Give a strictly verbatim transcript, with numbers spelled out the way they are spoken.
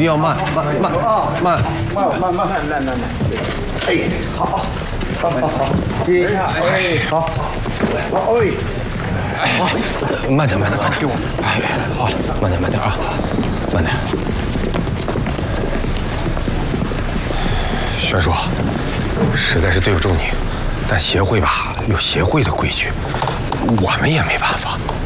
要慢慢慢啊， 慢慢慢慢慢慢慢。哎，好，好，好，好，接一下，哎，好，好，哎， 好，慢点，慢点，慢点，给我。哎，好了，慢点，慢点啊，慢点。玄叔，实在是对不住你，但协会吧有协会的规矩，我们也没办法。